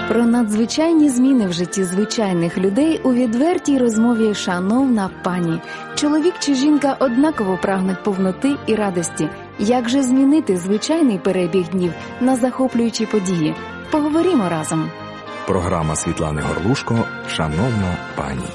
Про надзвичайні зміни в житті звичайних людей у відвертій розмові «Шановна пані». Чоловік чи жінка однаково прагнуть повноти і радості. Як же змінити звичайний перебіг днів на захоплюючі події? Поговоримо разом. Програма Світлани Горлушко «Шановна пані».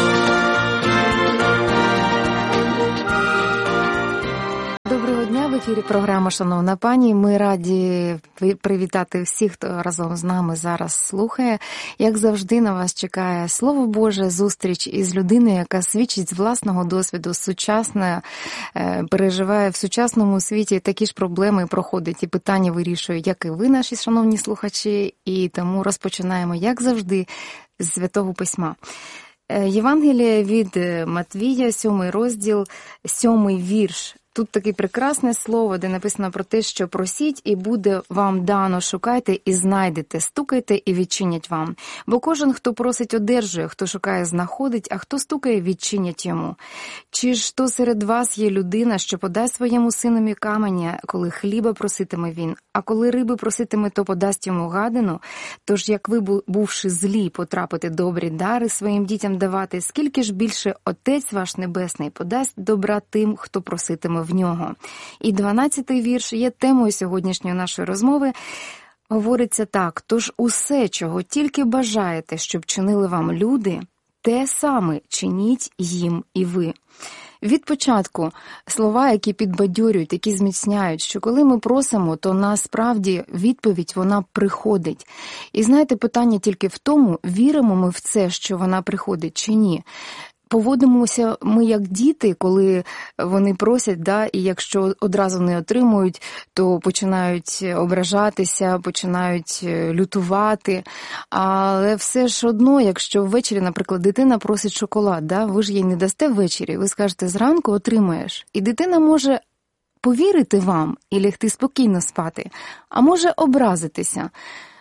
Доброго дня, в ефірі програма «Шановна пані». Ми раді привітати всіх, хто разом з нами зараз слухає. Як завжди, на вас чекає Слово Боже, зустріч із людиною, яка свідчить з власного досвіду, сучасна, переживає в сучасному світі такі ж проблеми, проходить і питання вирішує, як і ви, наші шановні слухачі. І тому розпочинаємо, як завжди, з Святого Письма. Євангеліє від Матвія, 7 розділ, 7 вірш. Тут таке прекрасне слово, де написано про те, що просіть, і буде вам дано, шукайте і знайдете, стукайте і відчинять вам. Бо кожен, хто просить, одержує, хто шукає, знаходить, а хто стукає, відчинять йому. Чи ж то серед вас є людина, що подасть своєму синові каменя, коли хліба проситиме він, а коли риби проситиме, то подасть йому гадину? Тож, як ви, бувши злі, потрапите добрі дари своїм дітям давати, скільки ж більше Отець ваш Небесний подасть добра тим, хто проситиме в нього. І 12-й вірш є темою сьогоднішньої нашої розмови. Говориться так: «Тож усе, чого тільки бажаєте, щоб чинили вам люди, те саме чиніть їм і ви». Від початку слова, які підбадьорюють, які зміцняють, що коли ми просимо, то насправді відповідь вона приходить. І знаєте, питання тільки в тому, віримо ми в це, що вона приходить чи ні. Поводимося ми як діти, коли вони просять, і якщо одразу не отримують, то починають ображатися, починають лютувати. Але все ж одно, якщо ввечері, наприклад, дитина просить шоколад, ви ж їй не дасте ввечері, ви скажете, зранку отримаєш. І дитина може повірити вам і лягти спокійно спати, а може образитися.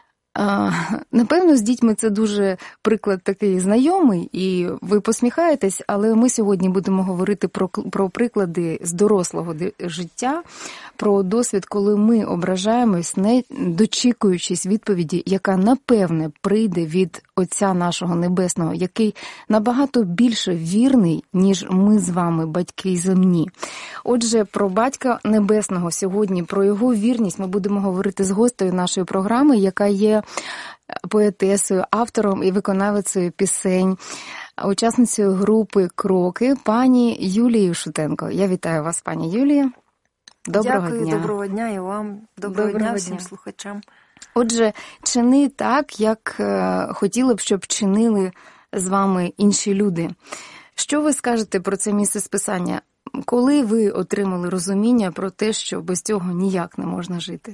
Напевно, з дітьми це дуже приклад такий знайомий, і ви посміхаєтесь, але ми сьогодні будемо говорити про приклади з дорослого життя, про досвід, коли ми ображаємось, не дочікуючись відповіді, яка, напевне, прийде від Отця нашого Небесного, який набагато більше вірний, ніж ми з вами, батьки земні. Отже, про Батька Небесного сьогодні, про його вірність ми будемо говорити з гостею нашої програми, яка є поетесою, автором і виконавицею пісень, учасницею групи «Кроки», пані Юлією Шутенко. Я вітаю вас, пані Юлія. Доброго дня. Дякую, доброго дня і вам. Доброго дня всім слухачам. Отже, чини так, як хотіли б, щоб чинили з вами інші люди. Що ви скажете про це місце з Писання? Коли ви отримали розуміння про те, що без цього ніяк не можна жити?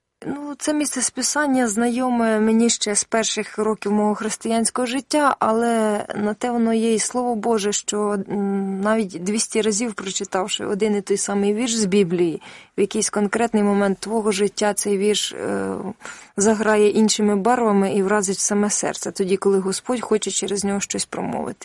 Це місце з Писання знайоме мені ще з перших років мого християнського життя, але на те воно є і Слово Боже, що навіть 200 разів прочитавши один і той самий вірш з Біблії, в якийсь конкретний момент твого життя цей вірш заграє іншими барвами і вразить в саме серце, тоді, коли Господь хоче через нього щось промовити.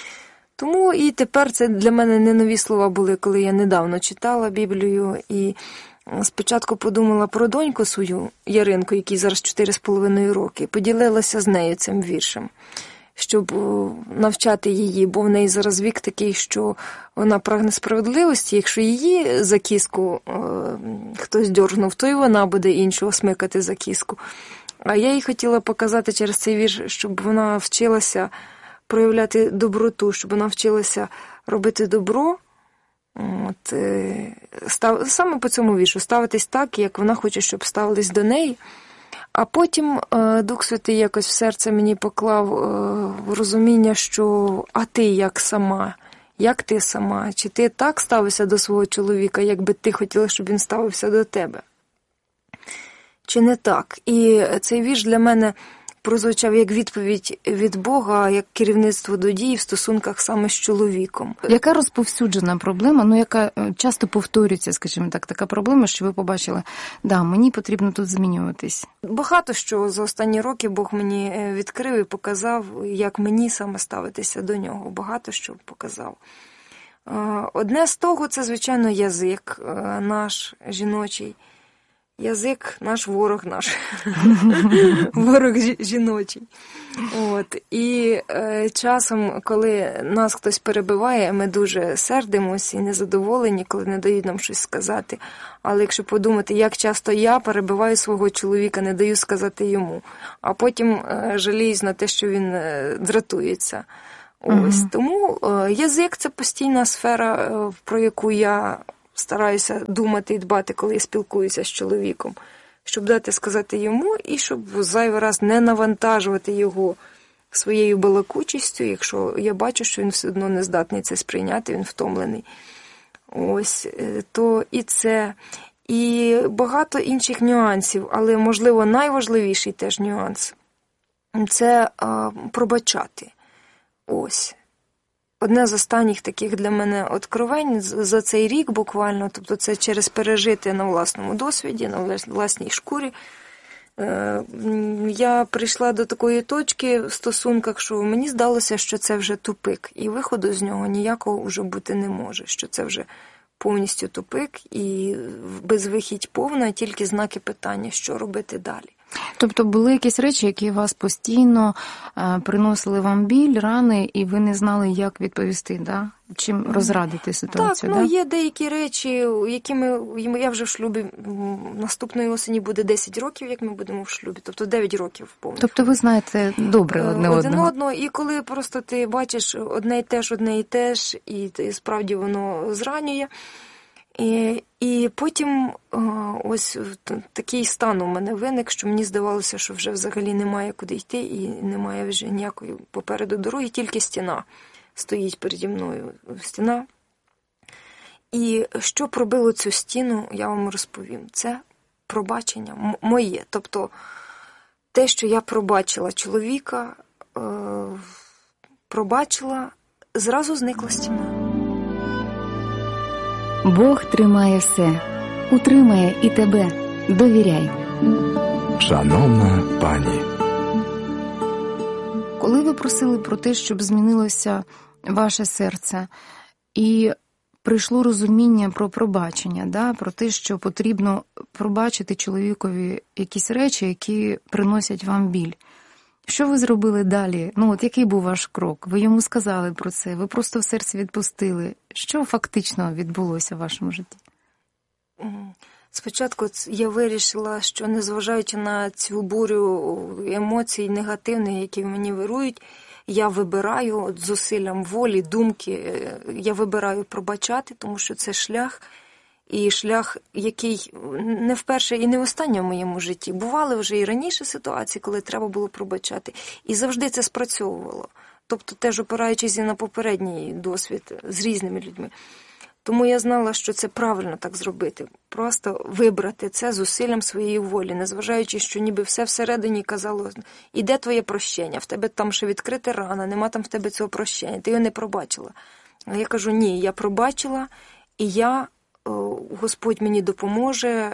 Тому і тепер це для мене не нові слова були, коли я недавно читала Біблію і спочатку подумала про доньку свою, Яринку, якій зараз 4,5 роки, поділилася з нею цим віршем, щоб навчати її, бо в неї зараз вік такий, що вона прагне справедливості, якщо її за кіску хтось дьоргнув, то і вона буде іншого смикати за кіску. А я їй хотіла показати через цей вірш, щоб вона вчилася проявляти доброту, щоб вона вчилася робити добро, саме по цьому віршу, ставитись так, як вона хоче, щоб ставились до неї. А потім Дух Святий якось в серце мені поклав розуміння, що а ти як сама, як ти сама, чи ти так ставишся до свого чоловіка, як би ти хотіла, щоб він ставився до тебе? Чи не так? І цей вірш для мене прозвучав як відповідь від Бога, як керівництво до дій в стосунках саме з чоловіком. Яка розповсюджена проблема, яка часто повторюється, скажімо так, така проблема, що ви побачили, мені потрібно тут змінюватись? Багато що за останні роки Бог мені відкрив і показав, як мені саме ставитися до нього. Багато що показав. Одне з того – це, звичайно, язик наш жіночий. язик наш ворог наш. Ворог жіночий. І часом, коли нас хтось перебиває, ми дуже сердимося і незадоволені, коли не дають нам щось сказати. Але якщо подумати, як часто я перебиваю свого чоловіка, не даю сказати йому, а потім жаліюсь на те, що він дратується. Тому язик – це постійна сфера, про яку я стараюся думати і дбати, коли я спілкуюся з чоловіком, щоб дати сказати йому і щоб зайвий раз не навантажувати його своєю балакучістю, якщо я бачу, що він все одно не здатний це сприйняти, він втомлений. То і це, і багато інших нюансів, але, можливо, найважливіший теж нюанс – це пробачати. Одне з останніх таких для мене откровень за цей рік буквально, тобто це через пережити на власному досвіді, на власній шкурі. Я прийшла до такої точки в стосунках, що мені здалося, що це вже тупик, і виходу з нього ніякого вже бути не може, що це вже повністю тупик і безвихідь повна, тільки знаки питання, що робити далі. Тобто були якісь речі, які вас постійно приносили вам біль, рани, і ви не знали, як відповісти, да? Чим розрадити ситуацію? Так, є деякі речі, якими я вже в шлюбі, наступної осені буде 10 років, як ми будемо в шлюбі, тобто 9 років повних. Тобто ви знаєте добре одне одного, і коли просто ти бачиш одне і те ж, і справді воно зранює. І потім ось такий стан у мене виник, що мені здавалося, що вже взагалі немає куди йти і немає вже ніякої попереду дороги, тільки стіна стоїть переді мною. Стіна. І що пробило цю стіну, я вам розповім. Це пробачення моє. Тобто те, що я пробачила чоловіка, зразу зникла стіна. Бог тримає все, утримає і тебе. Довіряй. Шановна пані. Коли ви просили про те, щоб змінилося ваше серце, і прийшло розуміння про пробачення, да, про те, що потрібно пробачити чоловікові якісь речі, які приносять вам біль. Що ви зробили далі? Який був ваш крок? Ви йому сказали про це, ви просто в серці відпустили. Що фактично відбулося в вашому житті? Спочатку я вирішила, що незважаючи на цю бурю емоцій негативних, які в мені вирують, я вибираю зусиллям волі, думки, я вибираю пробачати, тому що це шлях, і шлях, який не вперше і не востаннє в моєму житті. Бували вже і раніше ситуації, коли треба було пробачати. І завжди це спрацьовувало. Тобто теж опираючись і на попередній досвід з різними людьми. Тому я знала, що це правильно так зробити. Просто вибрати це зусиллям своєї волі, незважаючи, що ніби все всередині казало, іде твоє прощення, в тебе там ще відкрита рана, нема там в тебе цього прощення, ти його не пробачила. А я кажу, ні, я пробачила, і Господь мені допоможе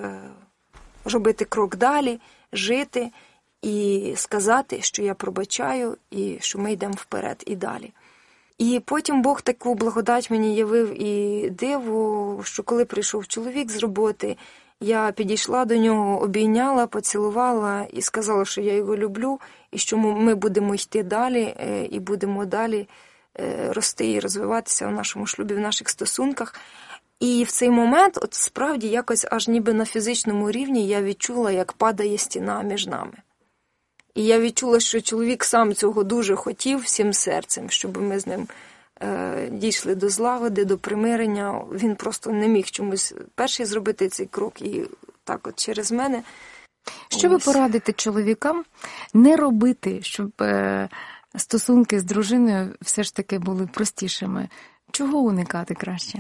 робити крок далі, жити і сказати, що я пробачаю і що ми йдемо вперед і далі. І потім Бог таку благодать мені явив і диво, що коли прийшов чоловік з роботи, я підійшла до нього, обійняла, поцілувала і сказала, що я його люблю і що ми будемо йти далі і будемо далі рости і розвиватися в нашому шлюбі, в наших стосунках. І в цей момент, справді, якось аж ніби на фізичному рівні я відчула, як падає стіна між нами. І я відчула, що чоловік сам цього дуже хотів всім серцем, щоб ми з ним дійшли до злагоди, до примирення. Він просто не міг чомусь перший зробити цей крок і так от через мене. Що ви порадите чоловікам не робити, щоб стосунки з дружиною все ж таки були простішими? Чого уникати краще?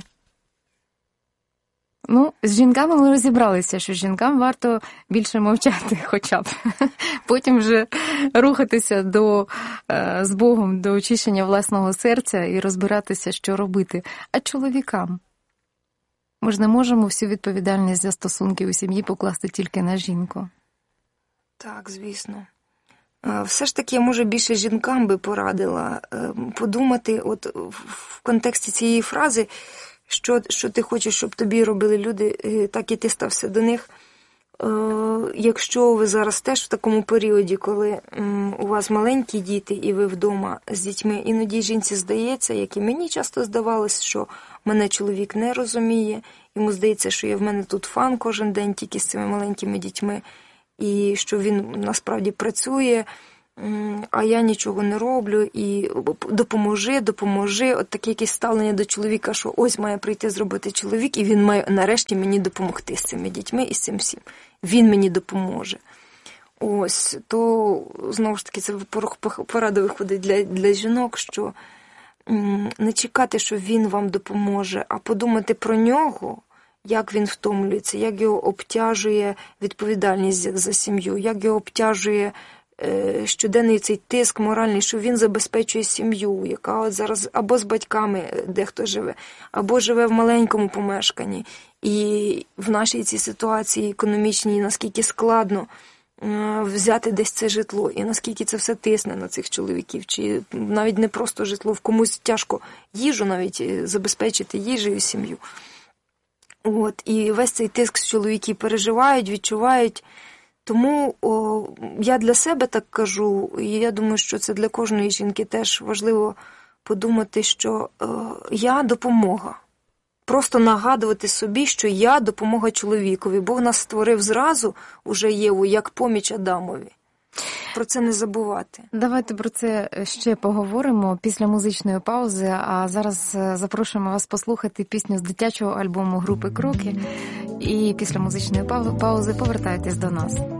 З жінками ми розібралися, що жінкам варто більше мовчати хоча б. Потім вже рухатися з Богом до очищення власного серця і розбиратися, що робити. А чоловікам? Ми ж не можемо всю відповідальність за стосунки у сім'ї покласти тільки на жінку. Так, звісно. Все ж таки, я, може, більше жінкам би порадила подумати в контексті цієї фрази, що ти хочеш, щоб тобі робили люди, так і ти стався до них. якщо ви зараз теж в такому періоді, коли у вас маленькі діти і ви вдома з дітьми, іноді жінці здається, як і мені часто здавалось, що мене чоловік не розуміє, йому здається, що я в мене тут фан кожен день тільки з цими маленькими дітьми, і що він насправді працює, а я нічого не роблю, і допоможи. От таке якесь ставлення до чоловіка, що ось має прийти зробити чоловік, і він має нарешті мені допомогти з цими дітьми і з цим всім. Він мені допоможе. Ось, то, знову ж таки, це порада виходить для жінок, що не чекати, що він вам допоможе, а подумати про нього, як він втомлюється, як його обтяжує відповідальність за сім'ю, як його обтяжує щоденний цей тиск моральний, що він забезпечує сім'ю, яка от зараз або з батьками дехто живе, або живе в маленькому помешканні. І в нашій цій ситуації економічній, наскільки складно взяти десь це житло, і наскільки це все тисне на цих чоловіків, чи навіть не просто житло, в комусь тяжко їжу навіть забезпечити їжею сім'ю. От, і весь цей тиск чоловіки переживають, відчувають. Тому я для себе так кажу, і я думаю, що це для кожної жінки теж важливо подумати, що я допомога. Просто нагадувати собі, що я допомога чоловікові. Бог нас створив зразу, уже Єву, як поміч Адамові. Про це не забувати. Давайте про це ще поговоримо після музичної паузи, а зараз запрошуємо вас послухати пісню з дитячого альбому групи «Кроки». І після музичної паузи повертайтесь до нас.